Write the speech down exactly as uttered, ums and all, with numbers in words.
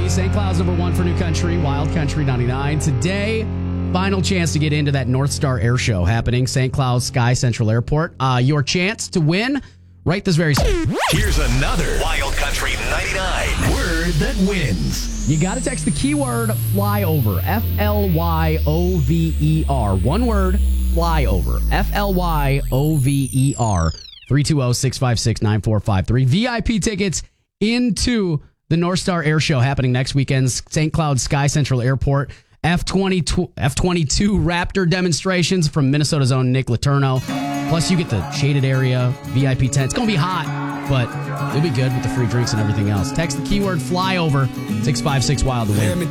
T. Saint Cloud's number one for New Country, Wild Country ninety-nine. Today, final chance to get into that North Star Air Show happening, Saint Cloud Sky Central Airport. Uh, your chance to win right this very second. Here's another Wild Country ninety-nine word that wins. You got to text the keyword flyover, F L Y O V E R. One word, flyover, F L Y O V E R. three two zero, six five six, nine four five three. V I P tickets into the North Star Air Show happening next weekend, Saint Cloud Sky Central Airport. F twenty-two, F twenty-two Raptor demonstrations from Minnesota's own Nick Letourneau. Plus, you get the shaded area, V I P tent. It's going to be hot, but it'll be good with the free drinks and everything else. Text the keyword flyover, six five six wild to win.